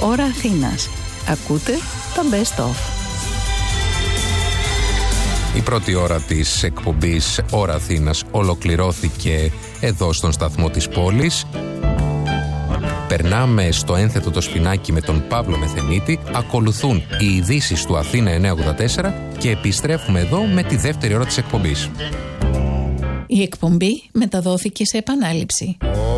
Ώρα Αθήνας. Ακούτε τα Best of. Η πρώτη ώρα της εκπομπής Ώρα Αθήνας ολοκληρώθηκε εδώ στον σταθμό της πόλης. Περνάμε στο ένθετο το σπινάκι με τον Παύλο Μεθενίτη. Ακολουθούν οι ειδήσεις του Αθήνα 984 και επιστρέφουμε εδώ με τη δεύτερη ώρα της εκπομπής. Η εκπομπή μεταδόθηκε σε επανάληψη.